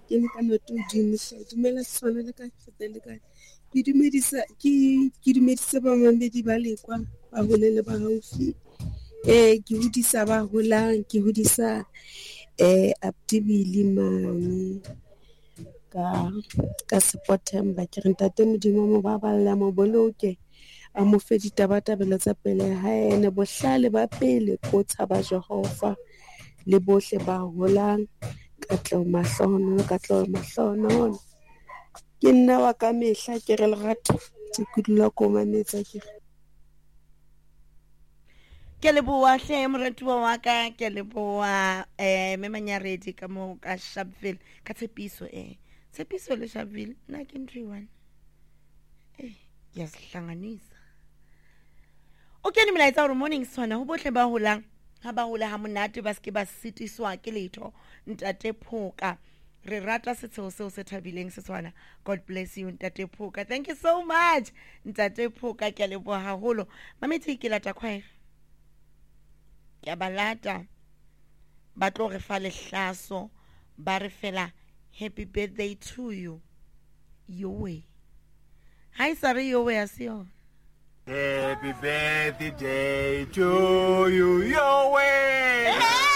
ke ne ka noto dimisa dumela sona le ka fetele ka ke dumedisa ba mamedi ba lekwa ba hole le ba haufi ke hodisa ba holang ke hodisa Abdibili mane ka September ke re ntate Modimo mo ba balla mo boloke a mo fe ditabatabelo tsa pele ha ene bohlale ba pele ko tshaba Jehova le bohle ba holang ka tlo mahlono ke nna wa ka mehla ke re lerato ke dula ko mametsa ke leboa hle moratuwa wa ka ke leboa memanyaredi ka mo ka Sharpeville ka Tshepiso Tshepiso le Sharpeville na ke ntwe1 yasihlanganisa okay ni melaetsa hore morning sona ho bohle ba holang ha ba hola ha monate ba ske ba sitiswa ke letho ntate Phoka re rata setsho seo se thabileng Setswana. God bless you ntate Phoka, thank you so much ntate Phoka ke leboa haholo mamethi ke lata khwae ke balata ba tlo re fa lehlaso ba re fela happy birthday to you yowe hi sare yowe asio happy birthday to you yowe